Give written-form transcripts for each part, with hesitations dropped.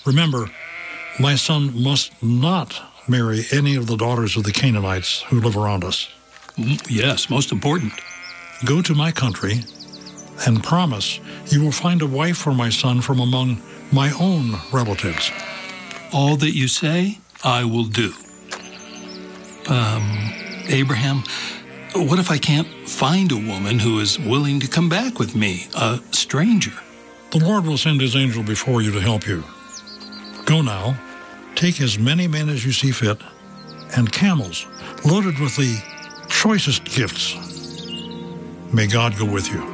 Remember, my son must not marry any of the daughters of the Canaanites who live around us. Yes, most important. Go to my country and promise you will find a wife for my son from among my own relatives. All that you say, I will do. Abraham, what if I can't find a woman who is willing to come back with me, a stranger? The Lord will send his angel before you to help you. Go now, take as many men as you see fit, and camels loaded with the choicest gifts. May God go with you.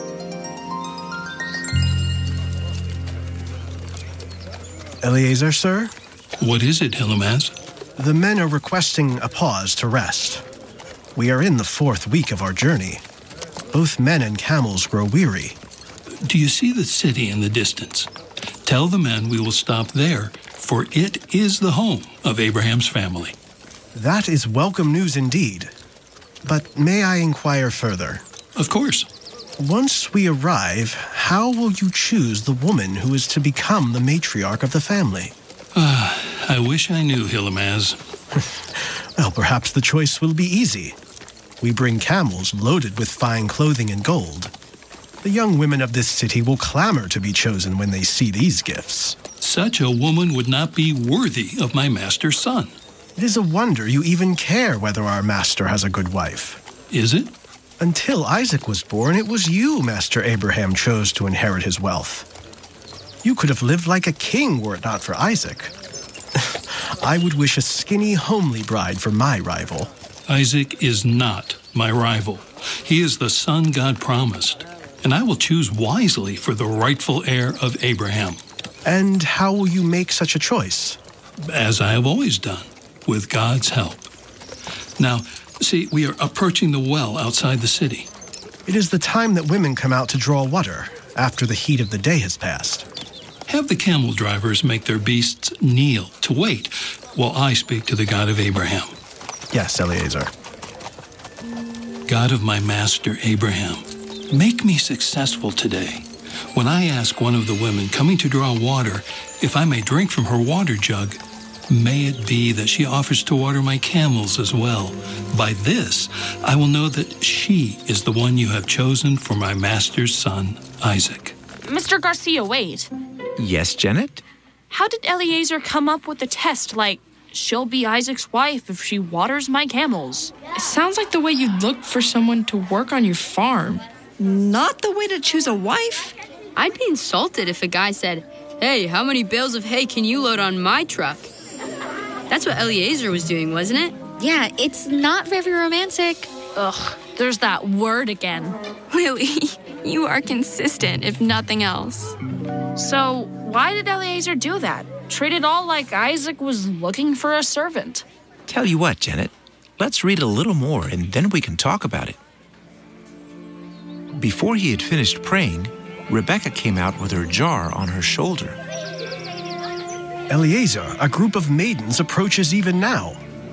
Eliezer, sir? What is it, Ahimaaz? The men are requesting a pause to rest. We are in the 4th week of our journey. Both men and camels grow weary. Do you see the city in the distance? Tell the men we will stop there, for it is the home of Abraham's family. That is welcome news indeed. But may I inquire further? Of course. Once we arrive, how will you choose the woman who is to become the matriarch of the family? I wish I knew, Ahimaaz. Well, perhaps the choice will be easy. We bring camels loaded with fine clothing and gold. The young women of this city will clamor to be chosen when they see these gifts. Such a woman would not be worthy of my master's son. It is a wonder you even care whether our master has a good wife. Is it? Until Isaac was born, it was you, Master Abraham, chose to inherit his wealth. You could have lived like a king were it not for Isaac. I would wish a skinny, homely bride for my rival. Isaac is not my rival. He is the son God promised, and I will choose wisely for the rightful heir of Abraham. And how will you make such a choice? As I have always done, with God's help. Now, see, we are approaching the well outside the city. It is the time that women come out to draw water after the heat of the day has passed. Have the camel drivers make their beasts kneel to wait while I speak to the God of Abraham. Yes, Eliezer. God of my master Abraham, make me successful today. When I ask one of the women coming to draw water if I may drink from her water jug, may it be that she offers to water my camels as well. By this, I will know that she is the one you have chosen for my master's son, Isaac. Mr. Garcia, wait. Yes, Janet? How did Eliezer come up with the test like, she'll be Isaac's wife if she waters my camels? It sounds like the way you'd look for someone to work on your farm. Not the way to choose a wife. I'd be insulted if a guy said, "Hey, how many bales of hay can you load on my truck?" That's what Eliezer was doing, wasn't it? Yeah, it's not very romantic. Ugh, there's that word again. Lily, you are consistent, if nothing else. So, why did Eliezer do that? Treat it all like Isaac was looking for a servant. Tell you what, Janet, let's read a little more and then we can talk about it. Before he had finished praying, Rebekah came out with her jar on her shoulder. Eliezer, a group of maidens approaches even now.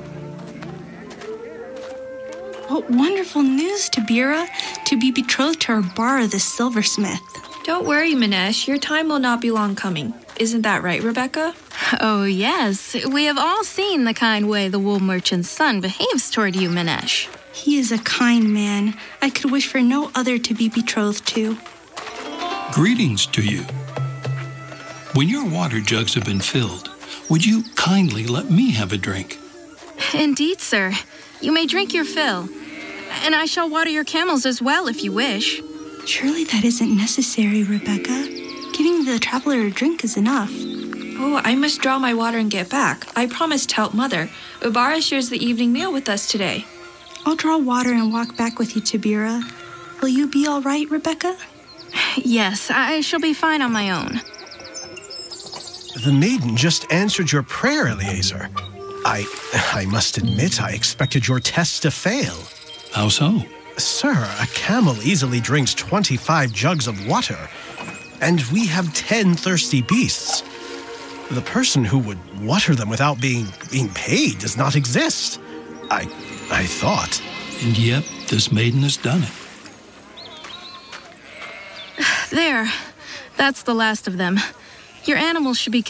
What wonderful news, Tabira, to be betrothed to Arbara the silversmith. Don't worry, Manesh. Your time will not be long coming. Isn't that right, Rebecca? Oh, yes. We have all seen the kind way the wool merchant's son behaves toward you, Manesh. He is a kind man. I could wish for no other to be betrothed to. Greetings to you. When your water jugs have been filled, would you kindly let me have a drink? Indeed, sir. You may drink your fill. And I shall water your camels as well, if you wish. Surely that isn't necessary, Rebecca. Giving the traveler a drink is enough. Oh, I must draw my water and get back. I promised to help Mother. Ubara shares the evening meal with us today. I'll draw water and walk back with you, Tabira. Will you be all right, Rebecca? Yes, I shall be fine on my own. The maiden just answered your prayer, Eliezer. I must admit, I expected your test to fail. How so? Sir, a camel easily drinks 25 jugs of water, and we have 10 thirsty beasts. The person who would water them without being paid does not exist. I thought. And yet, this maiden has done it. There. That's the last of them. Your animals should be